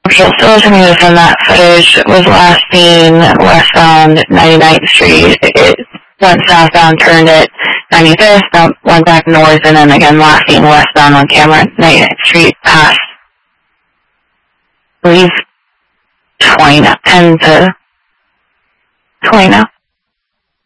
Okay, still listening to from that footage. Was last seen westbound 99th Street. It went southbound, turned at 95th, went back north, and then again last seen westbound on camera, 99th Street, past, I believe, 10 to 20 now.